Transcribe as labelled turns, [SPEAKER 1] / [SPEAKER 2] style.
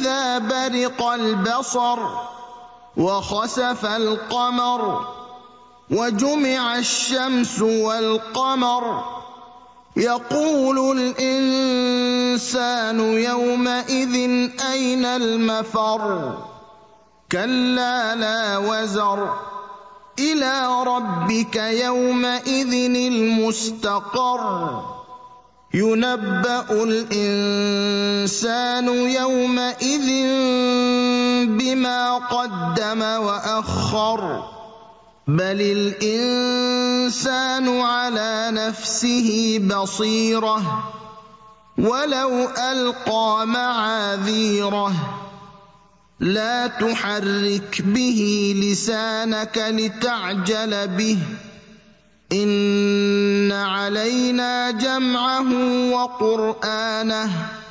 [SPEAKER 1] فإذا برق البصر وخسف القمر وجمع الشمس والقمر يقول الإنسان يومئذ أين المفر كلا لا وزر إلى ربك يومئذ المستقر ينبأ الإنسان يومئذ بما قدم وأخر بل الإنسان على نفسه بصيرة ولو ألقى معاذيره لا تحرك به لسانك لتعجل به إن علينا جمعه وقرآنه